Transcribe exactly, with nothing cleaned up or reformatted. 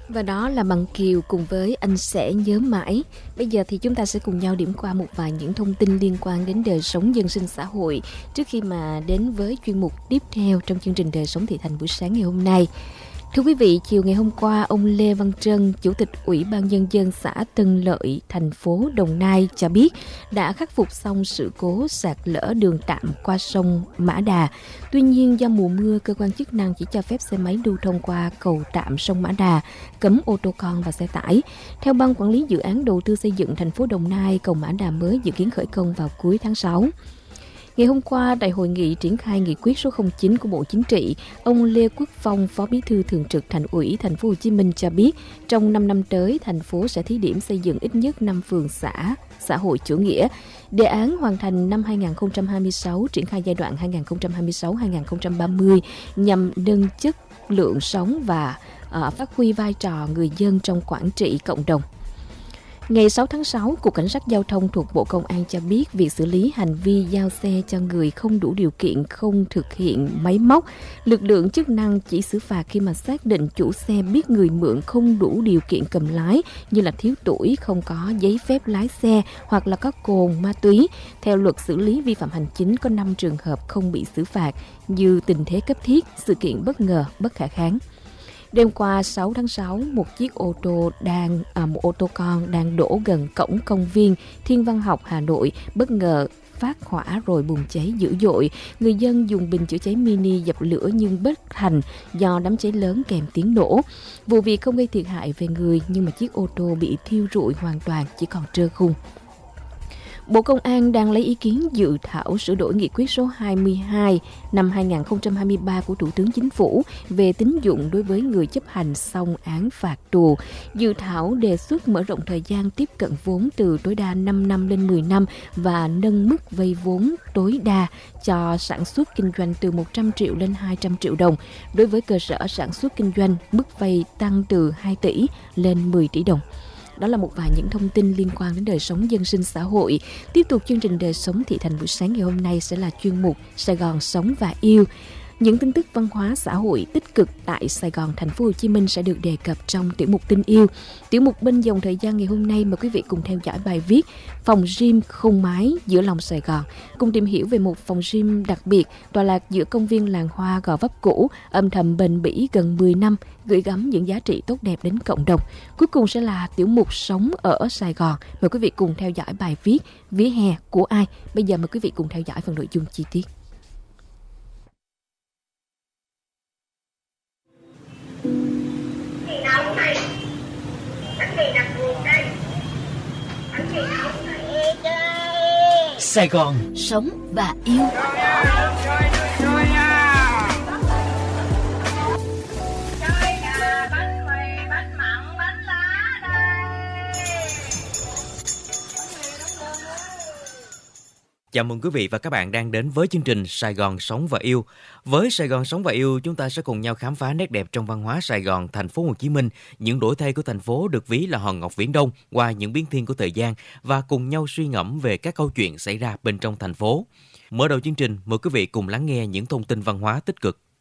Và đó là Bằng Kiều cùng với Anh Sẽ Nhớ Mãi. Bây giờ thì chúng ta sẽ cùng nhau điểm qua một vài những thông tin liên quan đến đời sống dân sinh xã hội trước khi mà đến với chuyên mục tiếp theo trong chương trình Đời Sống Thị Thành buổi sáng ngày hôm nay. Thưa quý vị, chiều ngày hôm qua, ông Lê Văn Trân, Chủ tịch Ủy ban Nhân dân xã Tân Lợi, thành phố Đồng Nai cho biết đã khắc phục xong sự cố sạt lở đường tạm qua sông Mã Đà. Tuy nhiên, do mùa mưa, cơ quan chức năng chỉ cho phép xe máy lưu thông qua cầu tạm sông Mã Đà, cấm ô tô con và xe tải. Theo Ban Quản lý Dự án Đầu tư xây dựng thành phố Đồng Nai, cầu Mã Đà mới dự kiến khởi công vào cuối tháng sáu. Ngày hôm qua, tại hội nghị triển khai nghị quyết số không chín của Bộ Chính trị, ông Lê Quốc Phong, Phó Bí thư Thường trực Thành ủy Thành phố Hồ Chí Minh cho biết, trong năm năm tới, thành phố sẽ thí điểm xây dựng ít nhất năm phường xã, xã hội chủ nghĩa. Đề án hoàn thành năm hai nghìn không trăm hai mươi sáu, triển khai giai đoạn hai nghìn không trăm hai mươi sáu đến hai nghìn không trăm ba mươi nhằm nâng chất lượng sống và uh, phát huy vai trò người dân trong quản trị cộng đồng. Ngày sáu tháng sáu, Cục Cảnh sát Giao thông thuộc Bộ Công an cho biết việc xử lý hành vi giao xe cho người không đủ điều kiện không thực hiện máy móc. Lực lượng chức năng chỉ xử phạt khi mà xác định chủ xe biết người mượn không đủ điều kiện cầm lái như là thiếu tuổi, không có giấy phép lái xe hoặc là có cồn, ma túy. Theo luật xử lý vi phạm hành chính có năm trường hợp không bị xử phạt như tình thế cấp thiết, sự kiện bất ngờ, bất khả kháng. Đêm qua sáu tháng sáu, một chiếc ô tô đang à, một ô tô con đang đổ gần cổng công viên Thiên Văn Học Hà Nội bất ngờ phát hỏa rồi bùng cháy dữ dội. Người dân dùng bình chữa cháy mini dập lửa nhưng bất thành do đám cháy lớn kèm tiếng nổ. Vụ việc không gây thiệt hại về người nhưng mà chiếc ô tô bị thiêu rụi hoàn toàn, chỉ còn trơ khung. Bộ Công an đang lấy ý kiến dự thảo sửa đổi nghị quyết số hai mươi hai năm hai nghìn không trăm hai mươi ba của Thủ tướng Chính phủ về tín dụng đối với người chấp hành xong án phạt tù. Dự thảo đề xuất mở rộng thời gian tiếp cận vốn từ tối đa năm năm lên mười năm và nâng mức vay vốn tối đa cho sản xuất kinh doanh từ một trăm triệu lên hai trăm triệu đồng. Đối với cơ sở sản xuất kinh doanh, mức vay tăng từ hai tỷ lên mười tỷ đồng. Đó là một vài những thông tin liên quan đến đời sống dân sinh xã hội. Tiếp tục chương trình Đời Sống Thị Thành buổi sáng ngày hôm nay sẽ là chuyên mục Sài Gòn Sống và Yêu. Những tin tức văn hóa xã hội tích cực tại Sài Gòn, Thành phố Hồ Chí Minh sẽ được đề cập trong tiểu mục Tin Yêu. Tiểu mục Bên Dòng Thời Gian ngày hôm nay mời quý vị cùng theo dõi bài viết Phòng gym không mái giữa lòng Sài Gòn. Cùng tìm hiểu về một phòng gym đặc biệt tọa lạc giữa công viên làng hoa Gò Vấp cũ, âm thầm bền bỉ gần mười năm, gửi gắm những giá trị tốt đẹp đến cộng đồng. Cuối cùng sẽ là tiểu mục Sống ở Sài Gòn. Mời quý vị cùng theo dõi bài viết Vỉa hè của ai. Bây giờ mời quý vị cùng theo dõi phần nội dung chi tiết. Sài Gòn Sống và Yêu. Chào mừng quý vị và các bạn đang đến với chương trình Sài Gòn Sống và Yêu. Với Sài Gòn Sống và Yêu, chúng ta sẽ cùng nhau khám phá nét đẹp trong văn hóa Sài Gòn, Thành phố Hồ Chí Minh, những đổi thay của thành phố được ví là hòn ngọc viễn đông qua những biến thiên của thời gian và cùng nhau suy ngẫm về các câu chuyện xảy ra bên trong thành phố. Mở đầu chương trình, mời quý vị cùng lắng nghe những thông tin văn hóa tích cực.